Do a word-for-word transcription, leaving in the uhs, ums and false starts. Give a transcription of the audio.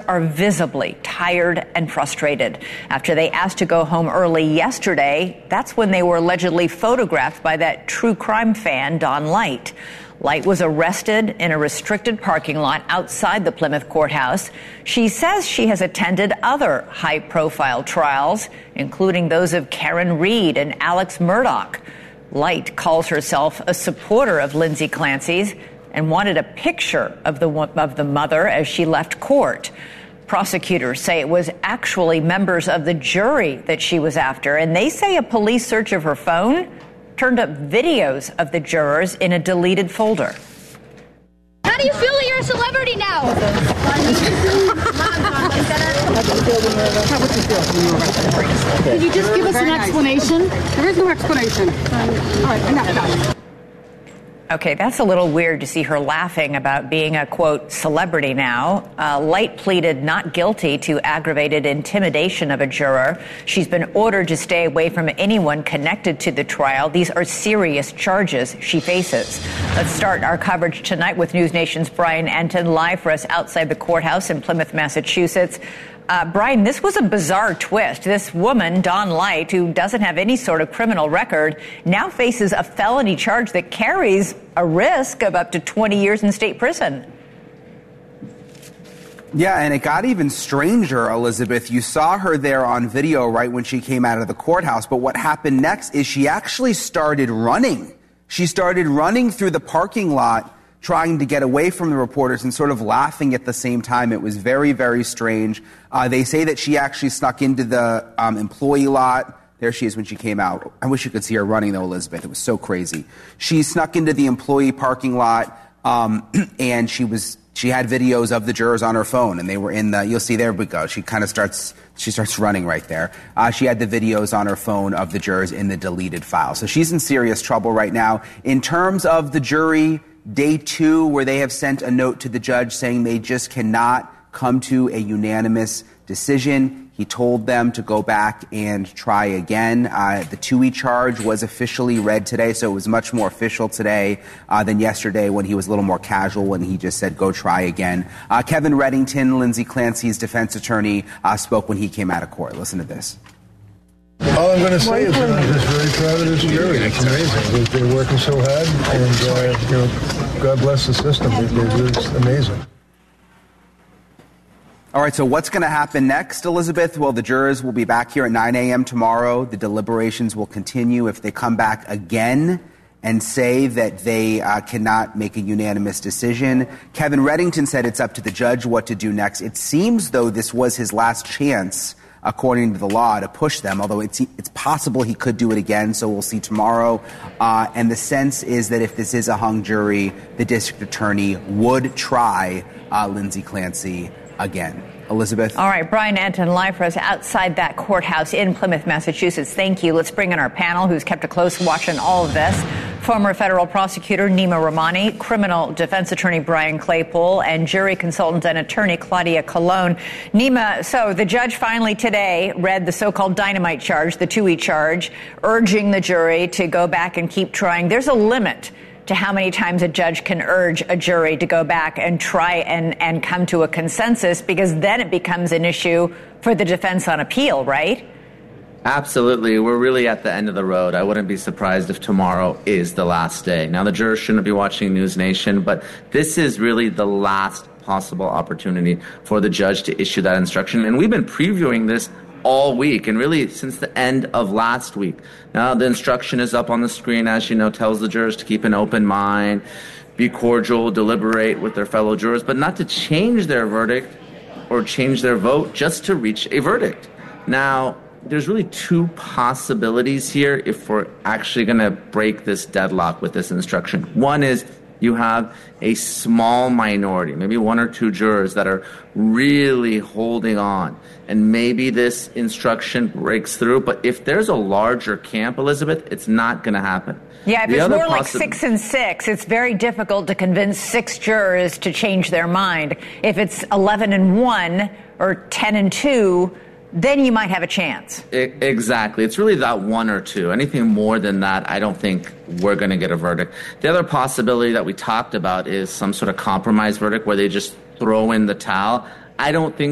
are visibly tired and frustrated. After they asked to go home early yesterday, that's when they were allegedly photographed by that true crime fan, Dawn Light. Light was arrested in a restricted parking lot outside the Plymouth courthouse. She says she has attended other high-profile trials, including those of Karen Reed and Alex Murdaugh. Light calls herself a supporter of Lindsay Clancy's and wanted a picture of the of the mother as she left court. Prosecutors say it was actually members of the jury that she was after, and they say a police search of her phone turned up videos of the jurors in a deleted folder. How do you feel that you're a celebrity now? Could you just give us an explanation? There is no explanation. All right, enough, enough. Okay, that's a little weird to see her laughing about being a, quote, celebrity now. Uh, Light pleaded not guilty to aggravated intimidation of a juror. She's been ordered to stay away from anyone connected to the trial. These are serious charges she faces. Let's start our coverage tonight with News Nation's Brian Entin, live for us outside the courthouse in Plymouth, Massachusetts. Uh, Brian, this was a bizarre twist. This woman, Dawn Light, who doesn't have any sort of criminal record, now faces a felony charge that carries a risk of up to twenty years in state prison. Yeah, and it got even stranger, Elizabeth. You saw her there on video right when she came out of the courthouse, but what happened next is she actually started running. She started running through the parking lot, trying to get away from the reporters and sort of laughing at the same time. It was very, very strange. Uh, they say that she actually snuck into the um, employee lot. There she is when she came out. I wish you could see her running, though, Elizabeth. It was so crazy. She snuck into the employee parking lot, um, and she was she had videos of the jurors on her phone, and they were in the. You'll see there we go. She kind of starts. She starts running right there. Uh, she had the videos on her phone of the jurors in the deleted file. So she's in serious trouble right now. In terms of the jury, day two, where they have sent a note to the judge saying they just cannot come to a unanimous decision. He told them to go back and try again. Uh, the Toohey charge was officially read today, so it was much more official today uh, than yesterday when he was a little more casual when he just said, go try again. Uh, Kevin Reddington, Lindsay Clancy's defense attorney, uh, spoke when he came out of court. Listen to this. All I'm going to say is that I'm just very proud of this jury. It's amazing. They're working so hard, and uh, you know, God bless the system. It's amazing. All right, so what's going to happen next, Elizabeth? Well, the jurors will be back here at nine a.m. tomorrow. The deliberations will continue. If they come back again and say that they uh, cannot make a unanimous decision, Kevin Reddington said it's up to the judge what to do next. It seems, though, this was his last chance, according to the law, to push them, although it's it's possible he could do it again, so we'll see tomorrow. Uh, and the sense is that if this is a hung jury, the district attorney would try uh, Lindsay Clancy again. Elizabeth? All right, Brian Entin, live for us outside that courthouse in Plymouth, Massachusetts. Thank you. Let's bring in our panel who's kept a close watch on all of this. Former federal prosecutor Nima Rahmani, criminal defense attorney Brian Claypool, and jury consultant and attorney Claudia Colon. Nima, so the judge finally today read the so-called dynamite charge, the Toohey charge, urging the jury to go back and keep trying. There's a limit to how many times a judge can urge a jury to go back and try and, and come to a consensus, because then it becomes an issue for the defense on appeal, right? Absolutely. We're really at the end of the road. I wouldn't be surprised if tomorrow is the last day. Now, the jurors shouldn't be watching News Nation, but this is really the last possible opportunity for the judge to issue that instruction. And we've been previewing this all week, and really since the end of last week. Now the instruction is up on the screen, as you know, tells the jurors to keep an open mind, be cordial, deliberate with their fellow jurors, but not to change their verdict or change their vote, just to reach a verdict. Now, there's really two possibilities here if we're actually going to break this deadlock with this instruction. One is you have a small minority, maybe one or two jurors that are really holding on, and maybe this instruction breaks through. But if there's a larger camp, Elizabeth, it's not going to happen. Yeah, if the it's more possi- like six and six, it's very difficult to convince six jurors to change their mind. If it's eleven and one or ten and two, then you might have a chance. Exactly. It's really that one or two. Anything more than that, I don't think we're going to get a verdict. The other possibility that we talked about is some sort of compromise verdict where they just throw in the towel. I don't think